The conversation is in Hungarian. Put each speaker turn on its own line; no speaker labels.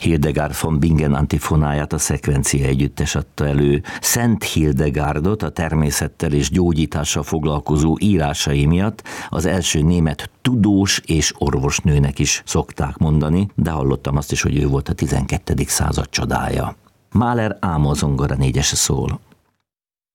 Hildegard von Bingen antifonáját a Szekvencia együttes adta elő. Szent Hildegárdot a természettel és gyógyítással foglalkozó írásai miatt az első német tudós és orvosnőnek is szokták mondani, de hallottam azt is, hogy ő volt a 12. század csodája. Mahler álmozongora négyese szól.